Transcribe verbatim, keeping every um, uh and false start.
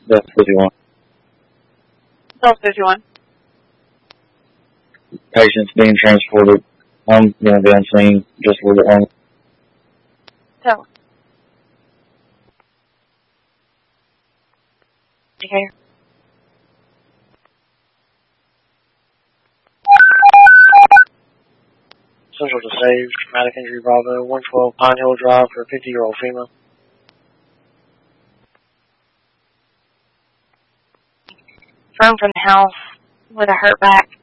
That's fifty-one. That's fifty-one. Patient's being transported. I'm going to be on scene just a little bit longer. Tell. Okay. Central to save, traumatic injury Bravo, one twelve Pine Hill Drive for a fifty-year-old female. Thrown from the house with a hurt back.